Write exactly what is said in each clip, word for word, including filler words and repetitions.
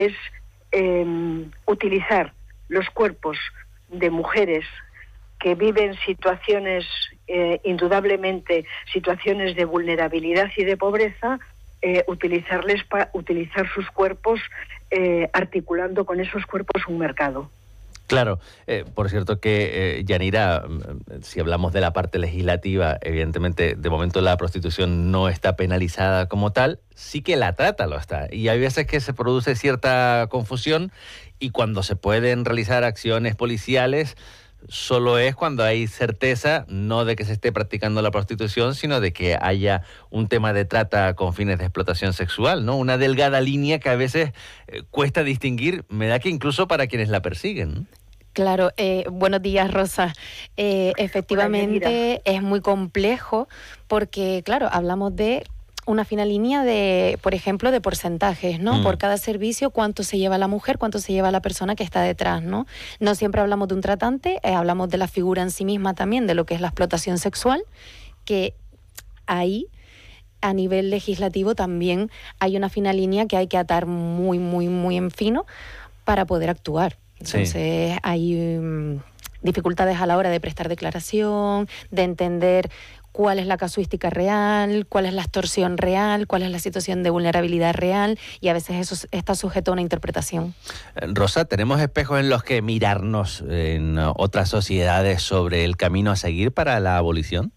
es eh, utilizar los cuerpos de mujeres que viven situaciones, eh, indudablemente, situaciones de vulnerabilidad y de pobreza, eh, utilizarles para utilizar sus cuerpos, eh, articulando con esos cuerpos un mercado. Claro, eh, por cierto que, eh, Yanira, si hablamos de la parte legislativa, evidentemente de momento la prostitución no está penalizada como tal, sí que la trata lo está. Y hay veces que se produce cierta confusión y cuando se pueden realizar acciones policiales, solo es cuando hay certeza, no de que se esté practicando la prostitución, sino de que haya un tema de trata con fines de explotación sexual, ¿no? Una delgada línea que a veces eh, cuesta distinguir, me da que incluso para quienes la persiguen, ¿no? Claro, eh, buenos días, Rosa. Eh, efectivamente es muy complejo porque, claro, hablamos de una fina línea de, por ejemplo, de porcentajes, ¿no? Mm. Por cada servicio, cuánto se lleva la mujer, cuánto se lleva la persona que está detrás, ¿no? No siempre hablamos de un tratante, eh, hablamos de la figura en sí misma también, de lo que es la explotación sexual, que ahí, a nivel legislativo, también hay una fina línea que hay que atar muy, muy, muy en fino para poder actuar. Entonces sí. hay um, dificultades a la hora de prestar declaración, de entender cuál es la casuística real, cuál es la extorsión real, cuál es la situación de vulnerabilidad real, y a veces eso está sujeto a una interpretación. Rosa, ¿tenemos espejos en los que mirarnos en otras sociedades sobre el camino a seguir para la abolición?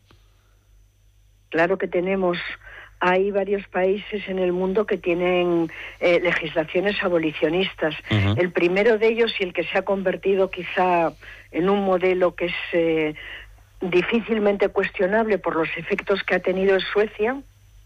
Claro que tenemos. Hay varios países en el mundo que tienen eh, legislaciones abolicionistas. Uh-huh. El primero de ellos, y el que se ha convertido quizá en un modelo que es eh, difícilmente cuestionable por los efectos que ha tenido, es Suecia,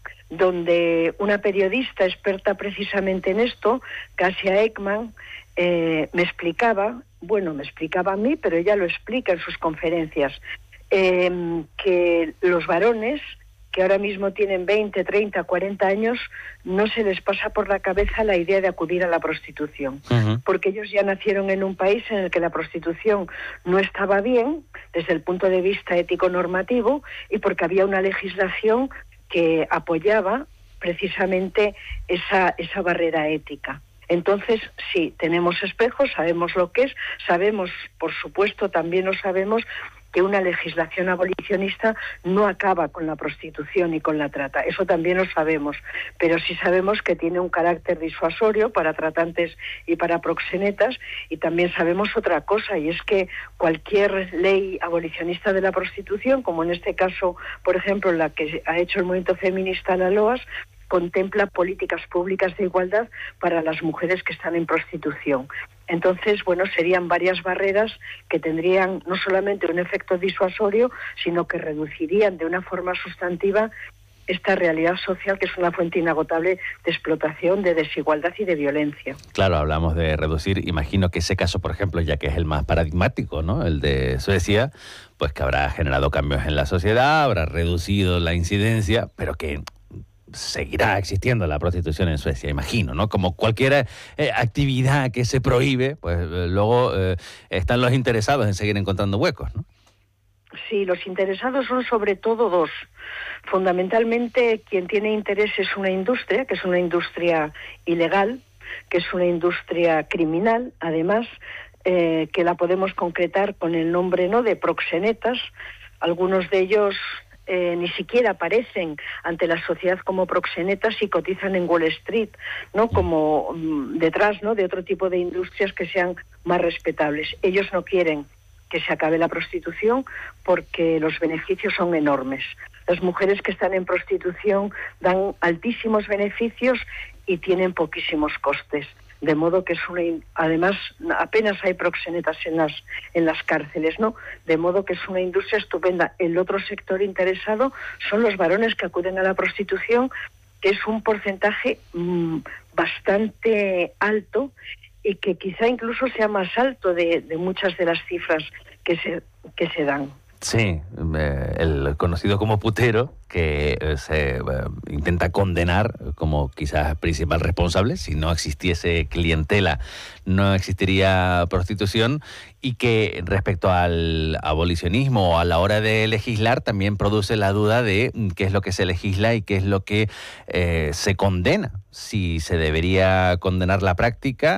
donde una periodista experta precisamente en esto, Kasia Ekman, eh, me explicaba, bueno, me explicaba a mí, pero ella lo explica en sus conferencias, eh, que los varones que ahora mismo tienen veinte, treinta, cuarenta años, no se les pasa por la cabeza la idea de acudir a la prostitución. Uh-huh. Porque ellos ya nacieron en un país en el que la prostitución no estaba bien desde el punto de vista ético-normativo y porque había una legislación que apoyaba precisamente esa, esa barrera ética. Entonces, sí, tenemos espejos, sabemos lo que es, sabemos, por supuesto, también lo sabemos, que una legislación abolicionista no acaba con la prostitución y con la trata. Eso también lo sabemos, pero sí sabemos que tiene un carácter disuasorio para tratantes y para proxenetas, y también sabemos otra cosa, y es que cualquier ley abolicionista de la prostitución, como en este caso, por ejemplo, la que ha hecho el movimiento feminista, la LOAS, contempla políticas públicas de igualdad para las mujeres que están en prostitución. Entonces, bueno, serían varias barreras que tendrían no solamente un efecto disuasorio, sino que reducirían de una forma sustantiva esta realidad social que es una fuente inagotable de explotación, de desigualdad y de violencia. Claro, hablamos de reducir, imagino que ese caso, por ejemplo, ya que es el más paradigmático, ¿no?, el de Suecia, pues que habrá generado cambios en la sociedad, habrá reducido la incidencia, pero que seguirá existiendo la prostitución en Suecia, imagino, ¿no? Como cualquier eh, actividad que se prohíbe, pues eh, luego eh, están los interesados en seguir encontrando huecos, ¿no? Sí, los interesados son sobre todo dos. Fundamentalmente, quien tiene interés es una industria, que es una industria ilegal, que es una industria criminal, además, eh, que la podemos concretar con el nombre, ¿no?, de proxenetas. Algunos de ellos Eh, ni siquiera aparecen ante la sociedad como proxenetas y cotizan en Wall Street, ¿no?, como um, detrás, ¿no?, de otro tipo de industrias que sean más respetables. Ellos no quieren que se acabe la prostitución porque los beneficios son enormes. Las mujeres que están en prostitución dan altísimos beneficios y tienen poquísimos costes. De modo que es una, además apenas hay proxenetas en las en las cárceles, ¿no? De modo que es una industria estupenda. El otro sector interesado son los varones que acuden a la prostitución, que es un porcentaje mmm, bastante alto y que quizá incluso sea más alto de, de muchas de las cifras que se que se dan. Sí, eh, el conocido como putero, que eh, se eh, intenta condenar como quizás principal responsable. Si no existiese clientela, no existiría prostitución, y que respecto al abolicionismo o a la hora de legislar también produce la duda de qué es lo que se legisla y qué es lo que eh, se condena. Si se debería condenar la práctica